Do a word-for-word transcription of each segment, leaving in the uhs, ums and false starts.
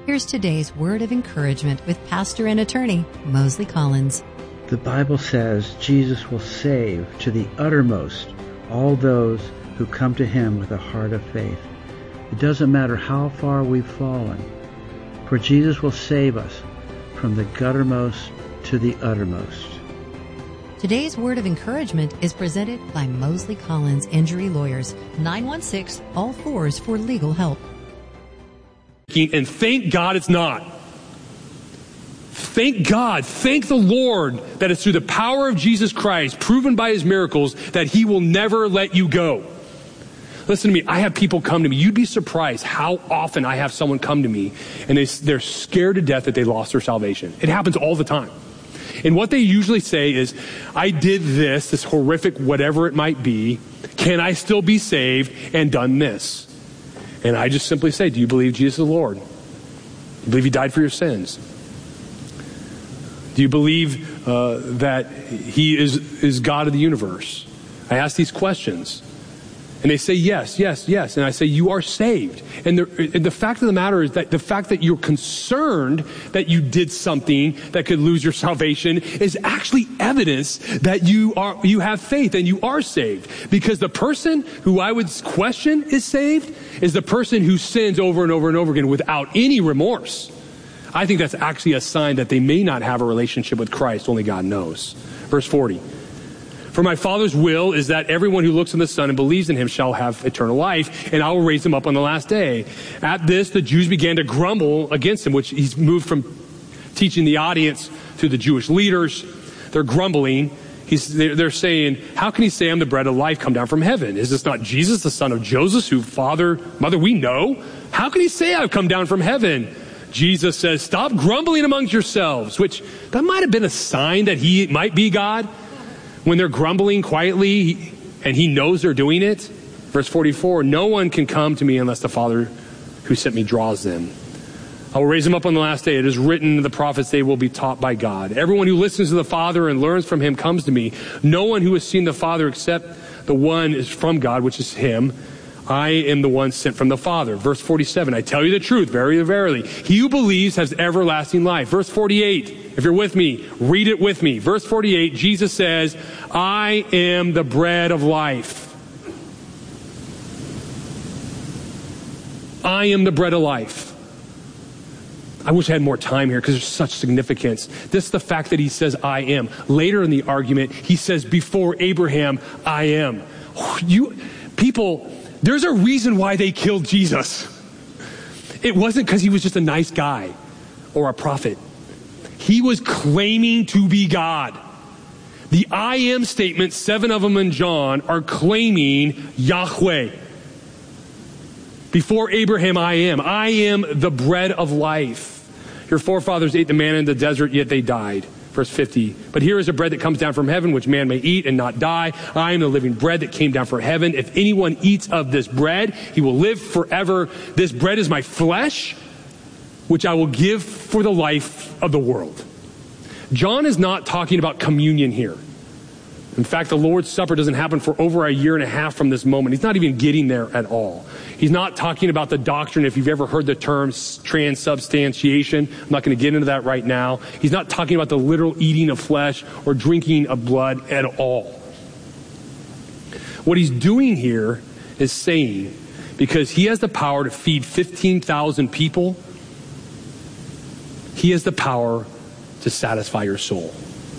Here's today's word of encouragement with pastor and attorney Mosley Collins. The Bible says Jesus will save to the uttermost all those who come to him with a heart of faith. It doesn't matter how far we've fallen, for Jesus will save us from the guttermost to the uttermost. Today's word of encouragement is presented by Mosley Collins Injury Lawyers, nine one six, all fours for legal help. And thank God it's not. Thank God, thank the Lord that it's through the power of Jesus Christ, proven by his miracles, that he will never let you go. Listen to me, I have people come to me. You'd be surprised how often I have someone come to me and they, they're scared to death that they lost their salvation. It happens all the time. And what they usually say is, I did this, this horrific whatever it might be. Can I still be saved and done this? And I just simply say, do you believe Jesus is the Lord? Do you believe he died for your sins? Do you believe uh, that he is, is God of the universe? I ask these questions. And they say, yes, yes, yes. And I say, you are saved. And the, and the fact of the matter is that the fact that you're concerned that you did something that could lose your salvation is actually evidence that you are, you have faith and you are saved. Because the person who I would question is saved is the person who sins over and over and over again without any remorse. I think that's actually a sign that they may not have a relationship with Christ. Only God knows. Verse forty. For my Father's will is that everyone who looks on the Son and believes in him shall have eternal life, and I will raise him up on the last day. At this, the Jews began to grumble against him, which he's moved from teaching the audience to the Jewish leaders. They're grumbling. He's, they're saying, how can he say I'm the bread of life come down from heaven? Is this not Jesus, the son of Joseph, who father, mother, we know? How can he say I've come down from heaven? Jesus says, stop grumbling amongst yourselves, which that might have been a sign that he might be God. When they're grumbling quietly and he knows they're doing it. Verse forty-four, no one can come to me unless the Father who sent me draws them. I will raise them up on the last day. It is written in the prophets, they will be taught by God. Everyone who listens to the Father and learns from him comes to me. No one who has seen the Father except the one is from God, which is him. I am the one sent from the Father. Verse forty-seven, I tell you the truth, very verily. He who believes has everlasting life. Verse forty-eight, if you're with me, read it with me. Verse forty-eight, Jesus says, I am the bread of life. I am the bread of life. I wish I had more time here because there's such significance. This is the fact that he says, I am. Later in the argument, he says, before Abraham, I am. You people... There's a reason why they killed Jesus. It wasn't because he was just a nice guy or a prophet. He was claiming to be God. The I am statements, seven of them in John, are claiming Yahweh. Before Abraham, I am. I am the bread of life. Your forefathers ate the manna in the desert, yet they died. Verse fifty, but here is a bread that comes down from heaven, which man may eat and not die. I am the living bread that came down from heaven. If anyone eats of this bread, he will live forever. This bread is my flesh, which I will give for the life of the world. John is not talking about communion here. In fact, the Lord's Supper doesn't happen for over a year and a half from this moment. He's not even getting there at all. He's not talking about the doctrine, if you've ever heard the term transubstantiation. I'm not going to get into that right now. He's not talking about the literal eating of flesh or drinking of blood at all. What he's doing here is saying, because he has the power to feed fifteen thousand people, he has the power to satisfy your soul.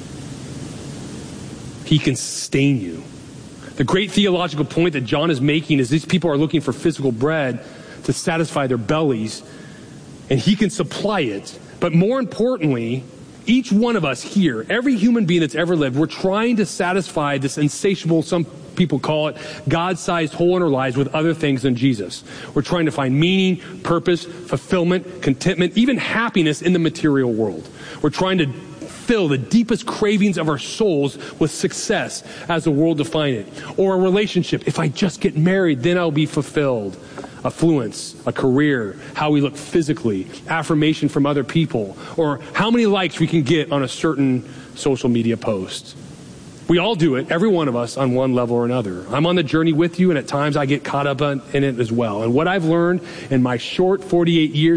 He can sustain you. The great theological point that John is making is these people are looking for physical bread to satisfy their bellies, and he can supply it. But more importantly, each one of us here, every human being that's ever lived, we're trying to satisfy this insatiable, some people call it, God-sized hole in our lives with other things than Jesus. We're trying to find meaning, purpose, fulfillment, contentment, even happiness in the material world. We're trying to fill the deepest cravings of our souls with success as the world defines it. Or a relationship. If I just get married, then I'll be fulfilled. Affluence, a career, how we look physically, affirmation from other people, or how many likes we can get on a certain social media post. We all do it, every one of us, on one level or another. I'm on the journey with you, and at times I get caught up in it as well. And what I've learned in my short forty-eight years